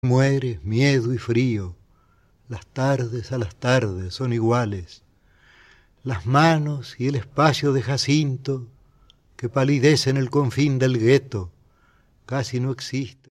Mueres, miedo y frío, las tardes a las tardes son iguales. Las manos y el espacio de Jacinto, que palidece en el confín del gueto, casi no existe.